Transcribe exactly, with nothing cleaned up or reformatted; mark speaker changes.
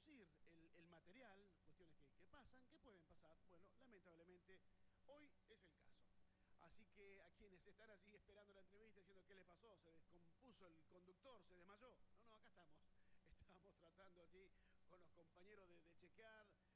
Speaker 1: reproducir el, el material, cuestiones que, que pasan, que pueden pasar. Bueno, lamentablemente, hoy es el caso. Así que a quienes están allí esperando la entrevista diciendo qué le pasó, se descompuso el conductor, se desmayó. No, no, acá estamos. Estamos tratando allí con los compañeros de, de chequear